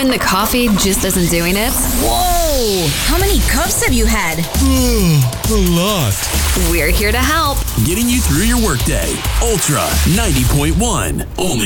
When the coffee just isn't doing it? Whoa! How many cups have you had? A lot. We're here to help. Getting you through your workday. Ultra 90.1. Only